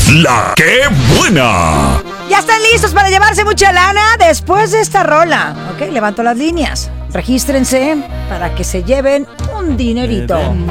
La que buena. Ya están listos para llevarse mucha lana después de esta rola. Ok, levanto las líneas. Regístrense para que se lleven un dinerito.